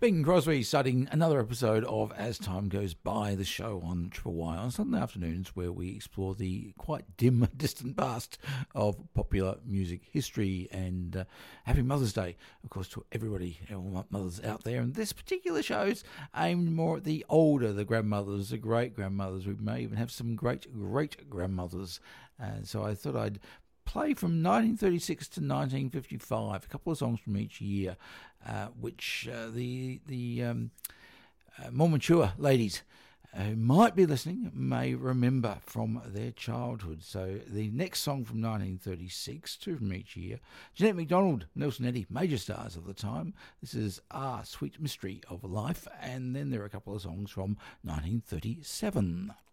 Bing Crosby starting another episode of As Time Goes By, the show on Triple Y on Sunday afternoons, where we explore the quite dim, distant past of popular music history. And happy Mother's Day, of course, to everybody, all mothers out there. And this particular show is aimed more at the older, the grandmothers, the great-grandmothers. We may even have some great-great-grandmothers. So I thought I'd play from 1936 to 1955, a couple of songs from each year, which the more mature ladies who might be listening may remember from their childhood. So the next song from 1936, two from each year, Jeanette MacDonald, Nelson Eddy, major stars of the time. This is Sweet Mystery of Life, and then there are a couple of songs from 1937.